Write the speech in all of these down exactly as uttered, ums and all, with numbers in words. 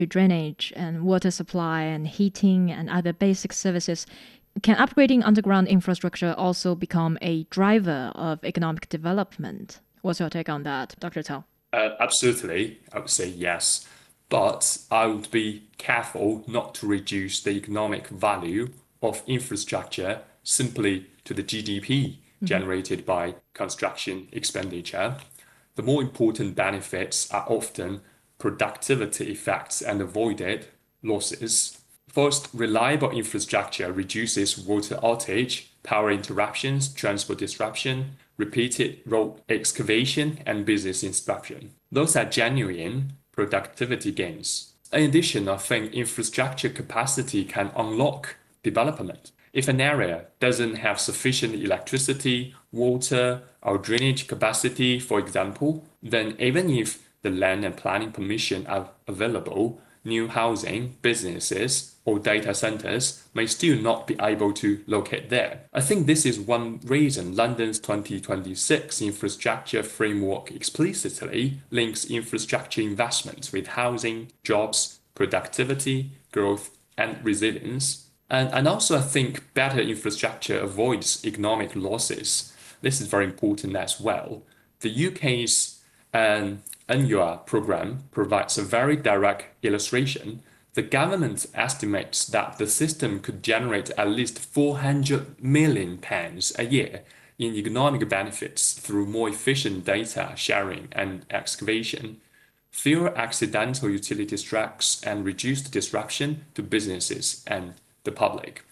drainage and water supply and heating and other basic services. Can upgrading underground infrastructure also become a driver of economic development? What's your take on that, Doctor Tao? Uh, absolutely, I would say yes. But I would be careful not to reduce the economic value of infrastructure simply to the G D P Mm-hmm. generated by construction expenditure. The more important benefits are often productivity effects and avoided losses. First, reliable infrastructure reduces water outage, power interruptions, transport disruption, repeated road excavation, and business interruption. Those are genuine productivity gains. In addition, I think infrastructure capacity can unlock development. If an area doesn't have sufficient electricity, water, or drainage capacity, for example, then even if the land and planning permission are available, new housing, businesses, or data centers may still not be able to locate there. I think this is one reason London's twenty twenty-six infrastructure framework explicitly links infrastructure investments with housing, jobs, productivity, growth, and resilience. And, and also, I think better infrastructure avoids economic losses. This is very important as well. The U K's um, N U R program provides a very direct illustration. The government estimates that the system could generate at least four hundred million pounds a year in economic benefits through more efficient data sharing and excavation, fewer accidental utility strikes, and reduced disruption to businesses and the public.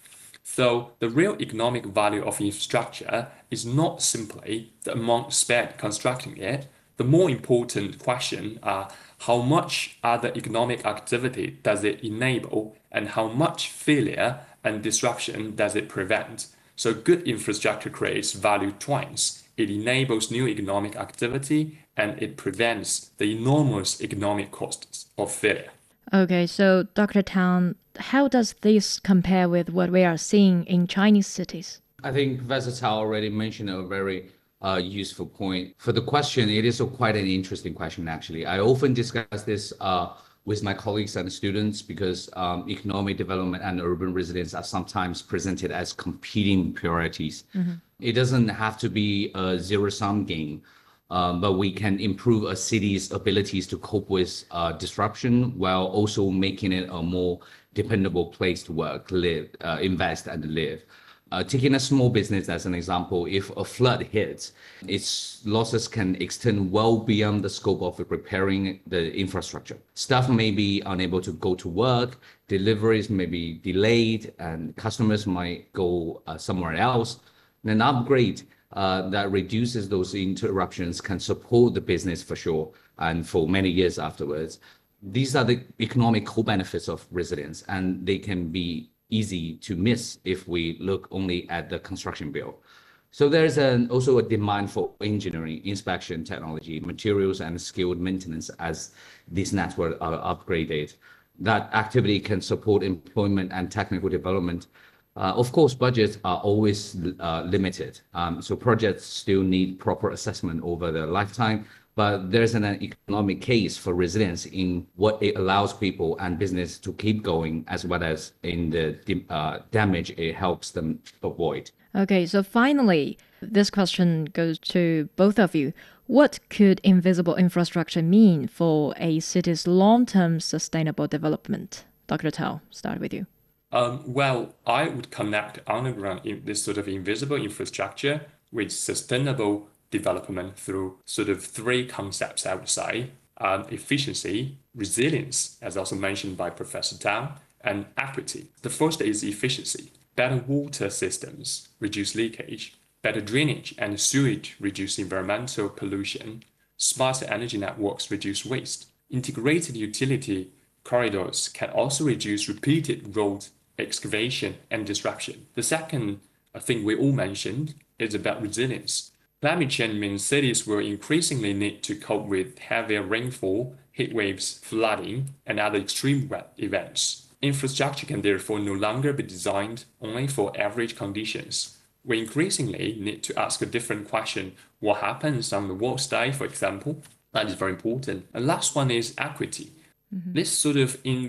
So the real economic value of infrastructure is not simply the amount spent constructing it. The more important question are how much other economic activity does it enable and how much failure and disruption does it prevent. So good infrastructure creates value twice. It enables new economic activity and it prevents the enormous economic costs of failure. Okay, so Doctor Tang, how does this compare with what we are seeing in Chinese cities? I think Versatile already mentioned a very uh, useful point. For the question, it is a quite an interesting question, actually. I often discuss this uh, with my colleagues and students because um, economic development and urban resilience are sometimes presented as competing priorities. Mm-hmm. It doesn't have to be a zero-sum game. Um, but we can improve a city's abilities to cope with uh, disruption while also making it a more dependable place to work, live, uh, invest, and live. Uh, taking a small business as an example, if a flood hits, its losses can extend well beyond the scope of repairing the infrastructure. Staff may be unable to go to work, deliveries may be delayed, and customers might go uh, somewhere else. An upgrade uh, that reduces those interruptions can support the business for sure and for many years afterwards. These are the economic co-benefits of resilience, and they can be easy to miss if we look only at the construction bill. So there's an, also a demand for engineering, inspection technology, materials, and skilled maintenance as these networks are upgraded. That activity can support employment and technical development. Uh, of course, budgets are always uh, limited. Um, so projects still need proper assessment over their lifetime, but there's an economic case for resilience in what it allows people and business to keep going, as well as in the uh, damage it helps them avoid. Okay, so finally, this question goes to both of you. What could invisible infrastructure mean for a city's long-term sustainable development? Doctor Tao, start with you. Um, well, I would connect underground in this sort of invisible infrastructure with sustainable development through sort of three concepts, I would say. Um, efficiency, resilience, as also mentioned by Professor Tang, and equity. The first is efficiency. Better water systems reduce leakage, better drainage and sewage reduce environmental pollution, smarter energy networks reduce waste. Integrated utility corridors can also reduce repeated road excavation and disruption. The second thing we all mentioned is about resilience. Climate change means cities will increasingly need to cope with heavier rainfall, heat waves, flooding, and other extreme events. Infrastructure can therefore no longer be designed only for average conditions. We increasingly need to ask a different question. What happens on the worst day, for example? That is very important. And last one is equity. This sort of in